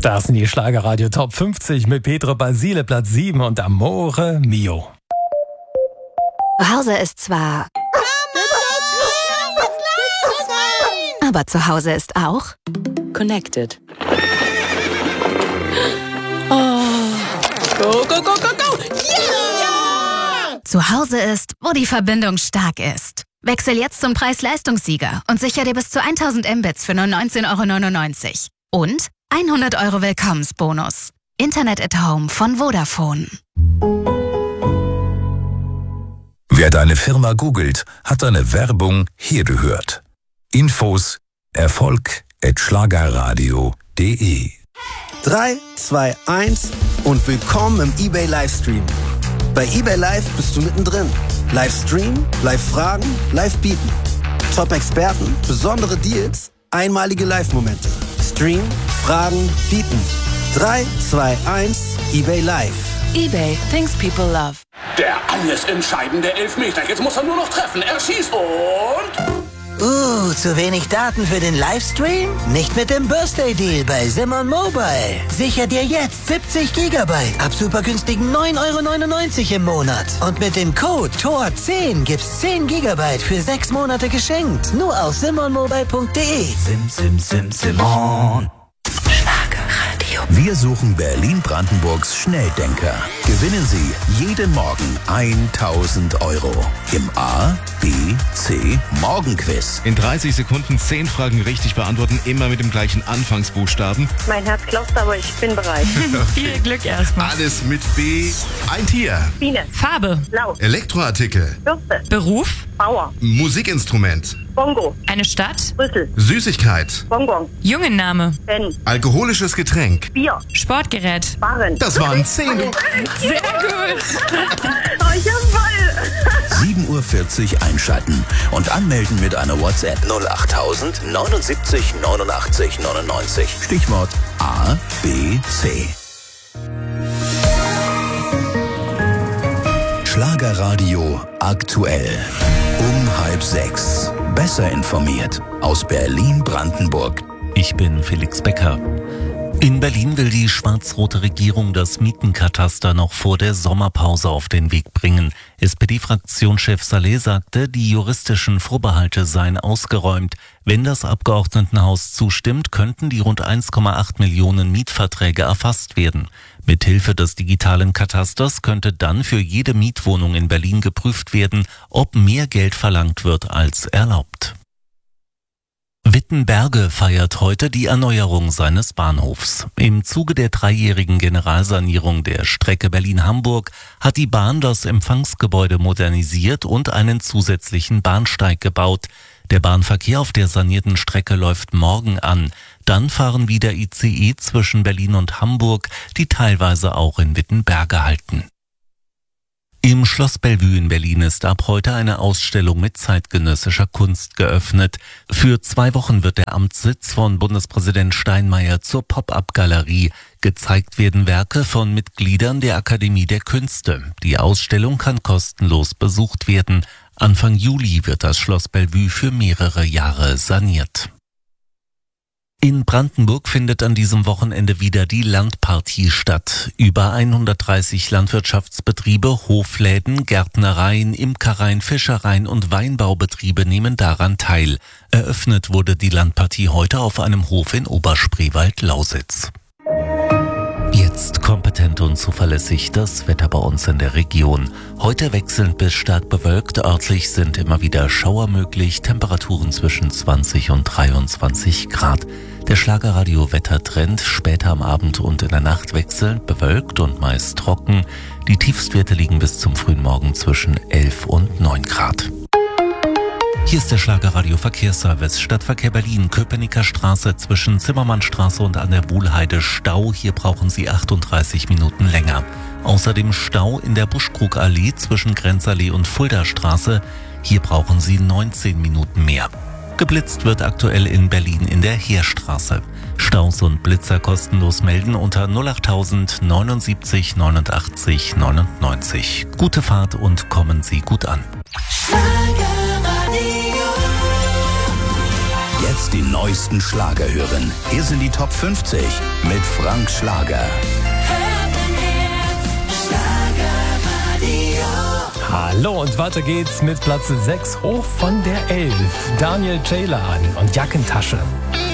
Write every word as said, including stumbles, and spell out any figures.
Das sind die Schlagerradio Top fünfzig mit Pedro Basile Platz sieben und Amore Mio. Zu Hause ist zwar... Aber zu Hause ist auch... Connected. Oh. Go, go, go, go, go! Yeah! Zu Hause ist, wo die Verbindung stark ist. Wechsel jetzt zum Preis-Leistungssieger und sicher dir bis zu tausend Mbits für nur neunzehn Euro neunundneunzig. Und hundert Euro Willkommensbonus. Internet at Home von Vodafone. Wer deine Firma googelt, hat deine Werbung hier gehört. Infos Erfolg at schlagerradio punkt de. drei, zwei, eins und willkommen im eBay Livestream. Bei eBay Live bist du mittendrin. Livestream, Live-Fragen, Live-Bieten. Top-Experten, besondere Deals, einmalige Live-Momente. Stream, Fragen, Bieten. drei, zwei, eins, eBay Live. eBay, things people love. Der alles entscheidende Elfmeter. Jetzt muss er nur noch treffen. Er schießt und... Uh, zu wenig Daten für den Livestream? Nicht mit dem Birthday Deal bei Simon Mobile. Sicher dir jetzt siebzig Gigabyte ab super günstigen neun Euro neunundneunzig im Monat. Und mit dem Code T O R zehn gibt's zehn Gigabyte für sechs Monate geschenkt. Nur auf simon mobile punkt de. Sim, sim, sim, Simon. Schlagerradio. Wir suchen Berlin-Brandenburgs Schnelldenker. Gewinnen Sie jeden Morgen tausend Euro im A, B, C Morgenquiz. In dreißig Sekunden zehn Fragen richtig beantworten, immer mit dem gleichen Anfangsbuchstaben. Mein Herz klopft, aber ich bin bereit. Viel Glück erstmal. Alles mit B. Ein Tier. Biene. Farbe. Blau. Elektroartikel. Bürste. Beruf. Bauer. Musikinstrument. Bongo. Eine Stadt. Brüssel. Süßigkeit. Bonbon. Jungenname. Ben. Alkoholisches Getränk. Bier. Sportgerät. Barren. Das waren zehn. Sehr gut. Oh, ich hab voll. sieben Uhr vierzig einschalten und anmelden mit einer WhatsApp null acht tausend neunundsiebzig neunundachtzig neunundneunzig. Stichwort A, B, C. Schlagerradio aktuell. Um halb sechs. Besser informiert aus Berlin-Brandenburg. Ich bin Felix Becker. In Berlin will die schwarz-rote Regierung das Mietenkataster noch vor der Sommerpause auf den Weg bringen. S P D-Fraktionschef Saleh sagte, die juristischen Vorbehalte seien ausgeräumt. Wenn das Abgeordnetenhaus zustimmt, könnten die rund eins Komma acht Millionen Mietverträge erfasst werden. Mithilfe des digitalen Katasters könnte dann für jede Mietwohnung in Berlin geprüft werden, ob mehr Geld verlangt wird als erlaubt. Wittenberge feiert heute die Erneuerung seines Bahnhofs. Im Zuge der dreijährigen Generalsanierung der Strecke Berlin-Hamburg hat die Bahn das Empfangsgebäude modernisiert und einen zusätzlichen Bahnsteig gebaut. Der Bahnverkehr auf der sanierten Strecke läuft morgen an. Dann fahren wieder I C E zwischen Berlin und Hamburg, die teilweise auch in Wittenberge halten. Im Schloss Bellevue in Berlin ist ab heute eine Ausstellung mit zeitgenössischer Kunst geöffnet. Für zwei Wochen wird der Amtssitz von Bundespräsident Steinmeier zur Pop-up-Galerie. Gezeigt werden Werke von Mitgliedern der Akademie der Künste. Die Ausstellung kann kostenlos besucht werden. Anfang Juli wird das Schloss Bellevue für mehrere Jahre saniert. In Brandenburg findet an diesem Wochenende wieder die Landpartie statt. Über hundertdreißig Landwirtschaftsbetriebe, Hofläden, Gärtnereien, Imkereien, Fischereien und Weinbaubetriebe nehmen daran teil. Eröffnet wurde die Landpartie heute auf einem Hof in Oberspreewald-Lausitz. Jetzt kompetent und zuverlässig das Wetter bei uns in der Region. Heute wechselnd bis stark bewölkt, örtlich sind immer wieder Schauer möglich, Temperaturen zwischen zwanzig und dreiundzwanzig Grad. Der Schlagerradio-Wettertrend später am Abend und in der Nacht wechselnd bewölkt und meist trocken. Die Tiefstwerte liegen bis zum frühen Morgen zwischen elf und neun Grad. Hier ist der Schlagerradio Verkehrsservice. Stadtverkehr Berlin, Köpenicker Straße zwischen Zimmermannstraße und an der Wuhlheide Stau. Hier brauchen Sie achtunddreißig Minuten länger. Außerdem Stau in der Buschkrugallee zwischen Grenzallee und Fuldastraße. Hier brauchen Sie neunzehn Minuten mehr. Geblitzt wird aktuell in Berlin in der Heerstraße. Staus und Blitzer kostenlos melden unter null acht tausend neunundsiebzig neunundachtzig neunundneunzig. Gute Fahrt und kommen Sie gut an. Jetzt jetzt die neuesten Schlager hören. Hier sind die Top fünfzig mit Frank Schlager. Hallo und weiter geht's mit Platz sechs hoch von der elf. Daniel Taylor an und Jackentasche.